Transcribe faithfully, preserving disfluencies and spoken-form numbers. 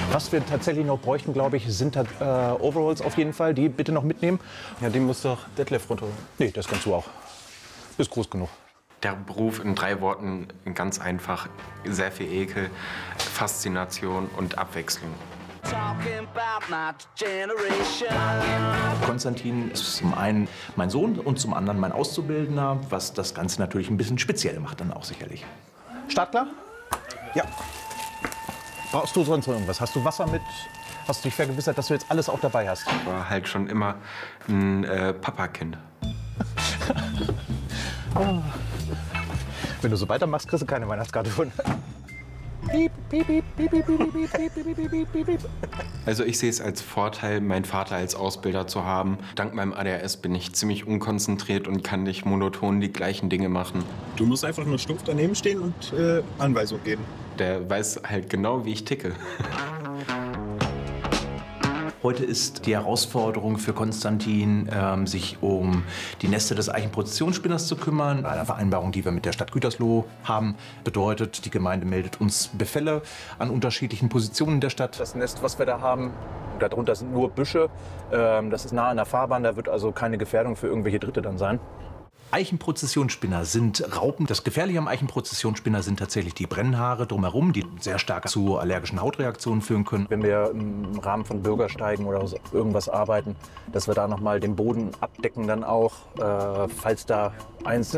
Was wir tatsächlich noch bräuchten, glaube ich, sind äh, Overalls auf jeden Fall. Die bitte noch mitnehmen. Ja, den muss doch Detlef runterholen. Nee, das kannst du auch. Bist groß genug. Der Beruf in drei Worten ganz einfach. Sehr viel Ekel, Faszination und Abwechslung. Konstantin ist zum einen mein Sohn und zum anderen mein Auszubildender, was das Ganze natürlich ein bisschen speziell macht dann auch sicherlich. Startklar? Ja. Brauchst du sonst noch irgendwas? Hast du Wasser mit? Hast du dich vergewissert, dass du jetzt alles auch dabei hast? Ich war halt schon immer ein äh, Papakind. Oh. Wenn du so weitermachst, kriegst du keine Weihnachtskarte von. Piep, piep, piep, piep, piep, piep, piep, piep, piep, piep, piep. Also ich sehe es als Vorteil, meinen Vater als Ausbilder zu haben. Dank meinem A D H S bin ich ziemlich unkonzentriert und kann nicht monoton die gleichen Dinge machen. Du musst einfach nur stumpf daneben stehen und äh, Anweisungen geben. Der weiß halt genau, wie ich ticke. Heute ist die Herausforderung für Konstantin, ähm, sich um die Nester des Eichenprozessionsspinners zu kümmern. Eine Vereinbarung, die wir mit der Stadt Gütersloh haben, bedeutet, die Gemeinde meldet uns Befälle an unterschiedlichen Positionen der Stadt. Das Nest, was wir da haben, darunter sind nur Büsche. Ähm, das ist nah an der Fahrbahn, da wird also keine Gefährdung für irgendwelche Dritte dann sein. Eichenprozessionsspinner sind Raupen. Das Gefährliche am Eichenprozessionsspinner sind tatsächlich die Brennhaare drumherum, die sehr stark zu allergischen Hautreaktionen führen können. Wenn wir im Rahmen von Bürgersteigen oder so irgendwas arbeiten, dass wir da noch mal den Boden abdecken dann auch, äh, falls da einzelne